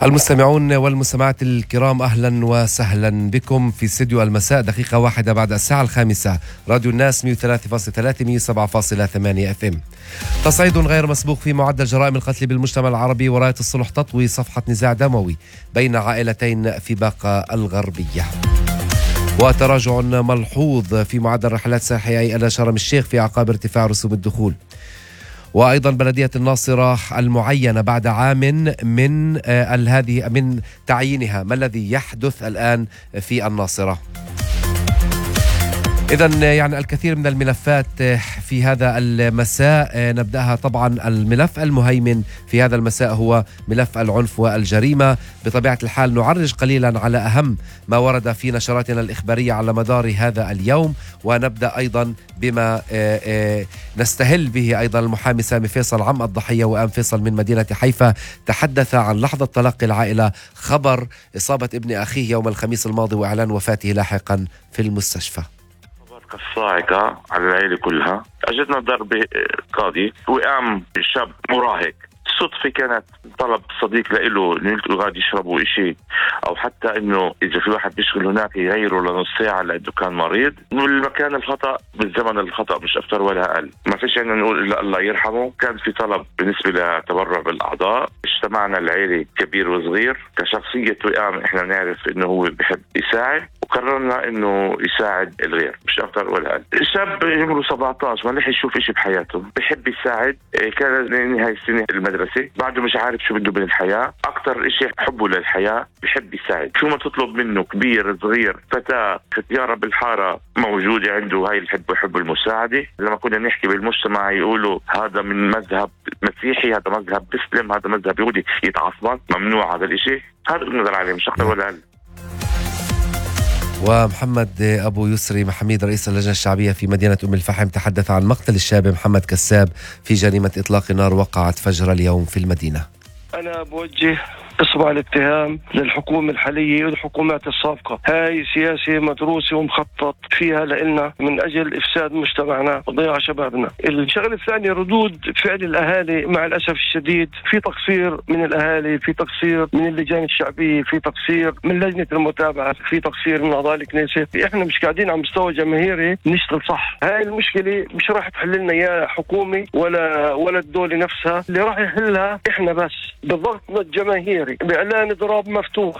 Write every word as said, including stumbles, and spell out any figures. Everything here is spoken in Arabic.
المستمعون والمستمعات الكرام، أهلا وسهلا بكم في استديو المساء، دقيقة واحدة بعد الساعة الخامسة. راديو الناس مئة وثلاثة فاصلة ثلاثة مئة وسبعة فاصلة ثمانية اف ام. تصعيد غير مسبوق في معدل جرائم القتل بالمجتمع العربي، وراية الصلح تطوي صفحة نزاع دموي بين عائلتين في باقة الغربية. وتراجع ملحوظ في معدل رحلات سياحية إلى شرم الشيخ في أعقاب ارتفاع رسوم الدخول. وأيضا بلدية الناصرة المعينة بعد عام من هذه من تعيينها. ما الذي يحدث الآن في الناصرة؟ إذن يعني الكثير من الملفات في هذا المساء. نبدأها طبعا الملف المهيمن في هذا المساء هو ملف العنف والجريمة. بطبيعة الحال نعرج قليلا على أهم ما ورد في نشراتنا الإخبارية على مدار هذا اليوم، ونبدأ أيضا بما نستهل به أيضا المحامي سامي فيصل عم الضحية وآم فيصل من مدينة حيفا. تحدث عن لحظة تلقي العائلة خبر إصابة ابن أخيه يوم الخميس الماضي وإعلان وفاته لاحقا في المستشفى. الصاعقة على العائلة كلها. أجدنا ضربة قاضي وقام شاب مراهق. صدفة كانت طلب صديق له انه يقعد يشربوا إشي، او حتى انه اذا في واحد بيشغل هناك يغيره لنص ساعة لانه كان مريض. والمكان الخطأ بالزمن الخطأ، مش اكثر ولا اقل. ما فيش عنا نقول الا الله يرحمه. كان في طلب بالنسبة لتبرع بالاعضاء. اجتمعنا العائلة كبير وصغير. كشخصية وئام احنا نعرف انه هو بيحب يساعد، وقررنا انه يساعد الغير، مش اكثر ولا اقل. الشاب عمره سبعة عشر، ما لحق يشوف اشي بحياته، بيحب يساعد. كان نهاية السنة المدرسة، بعده مش عارف شو بده من الحياة. اكثر اشي حبه للحياة، بيحب يساعد. شو ما تطلب منه، كبير صغير فتاة ختيارة بالحارة موجودة عنده، هاي اللي بحبه، يحب المساعدة. لما كنا نحكي بالمجتمع يقولوا هذا من مذهب مسيحي، هذا مذهب مسلم، هذا مذهب يهودي، يتعصبن، ممنوع هذا الاشي. هذا بنقدر عليه، مش اكثر ولا اقل. ومحمد أبو يسري محميد رئيس اللجنة الشعبية في مدينة أم الفحم تحدث عن مقتل الشاب محمد كساب في جريمة إطلاق نار وقعت فجر اليوم في المدينة. أنا بوجه إصبع الاتهام للحكومة الحالية والحكومات السابقة. هاي سياسة مدروسة ومخطط فيها لإلنا من أجل إفساد مجتمعنا وضياع شبابنا. الشغلة الثانية ردود فعل الأهالي. مع الأسف الشديد في تقصير من الأهالي، في تقصير من اللجان الشعبية، في تقصير من لجنة المتابعة، في تقصير من أعضاء الكنيسة. إحنا مش قاعدين على مستوى جماهيري نشتغل صح. هاي المشكلة مش راح تحل لنا يا حكومة ولا ولا الدولة نفسها. اللي راح يحلها إحنا بس بضغطنا الجماهيري، بإعلان ضراب مفتوح